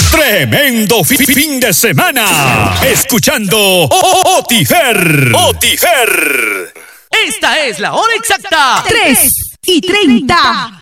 Tremendo fin de semana. Escuchando Otifer. Otifer. Esta es la hora exacta. 3:30.